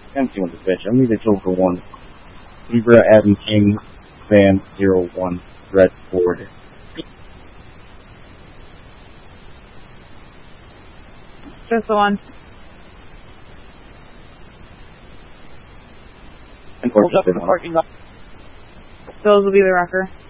Empty on the bitch. I'm needed over 1. Libra Adam King Van 01 Red Ford. Just the one. Unfortunately, Those will be the wrecker.